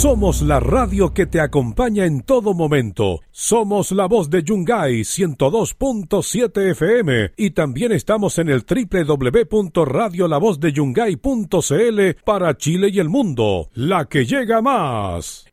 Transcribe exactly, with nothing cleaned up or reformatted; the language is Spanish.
Somos la radio que te acompaña en todo momento. Somos la voz de Yungay ciento dos punto siete F M y también estamos en el doble u doble u doble u punto radio la voz de yungay punto c l para Chile y el mundo. La que llega más.